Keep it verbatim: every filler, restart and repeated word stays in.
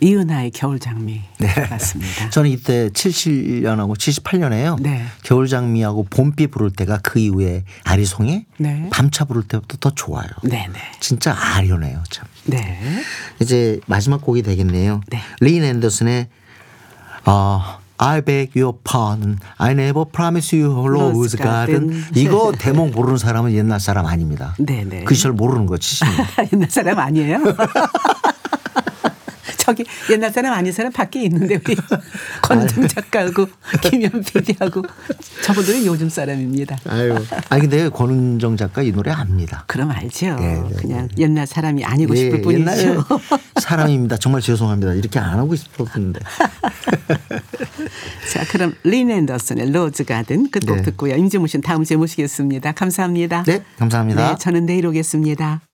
이은하의 겨울장미. 네. 맞습니다. 저는 이때 칠십칠 년하고 칠십팔 년에요. 네. 겨울장미하고 봄비 부를 때가 그 이후에 아리송이 네. 밤차 부를 때부터 더 좋아요. 네네. 진짜 아련해요. 참. 네. 이제 마지막 곡이 되겠네요. 네. 린 앤더슨의 어, I beg your pardon. I never promise you a rose garden. 이거 대목 모르는 사람은 옛날 사람 아닙니다. 네네. 그 시절 모르는 거 치십니다. 옛날 사람 아니에요? 저기 옛날 사람 아닌 사람 밖에 있는데 우리 권정 작가하고 김현 피디하고 저분들은 요즘 사람입니다. 아유, 아니 근데 권은정 작가 이 노래 압니다. 그럼 알죠. 네, 네, 그냥 네. 옛날 사람이 아니고 예, 싶을 뿐이죠. 옛날 사람입니다. 정말 죄송합니다. 이렇게 안 하고 싶었는데. 자, 그럼 린 앤더슨의 로즈 가든 그 곡 네. 듣고요. 임진모 씨는 다음 주에 모시겠습니다. 감사합니다. 네, 감사합니다. 네, 저는 내일 오겠습니다.